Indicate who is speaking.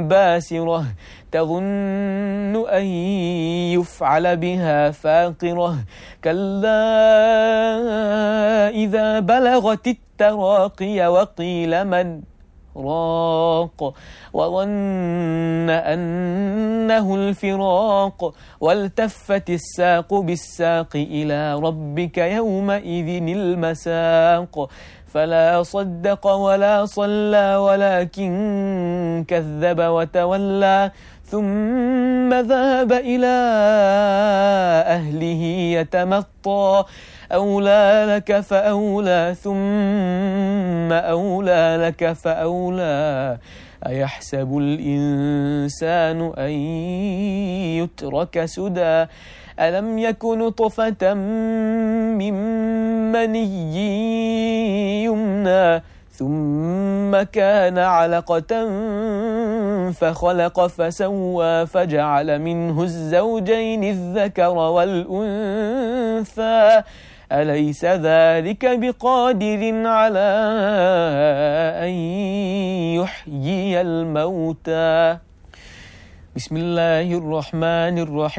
Speaker 1: باسرة تظن أن يفعل بها فاقرة كلا إذا بلغت التراقي وقيل من راق وظن أنه الفراق والتفت الساق بالساق إلى ربك يومئذ المساق فلا صدق ولا صلى ولكن كذب وتولى ثم ذهب إلى أهله يتمطى أولى لك فأولى ثم أولى لك فأولى أيحسب الإنسان أن يترك سدى ألم يكن نطفة من مني يمنى ثم كان علقة فخلق فسوى فجعل منه الزوجين الذكر والأنثى أليس ذلك بقادر على أن يحيي الموتى بسم الله الرحمن الرحيم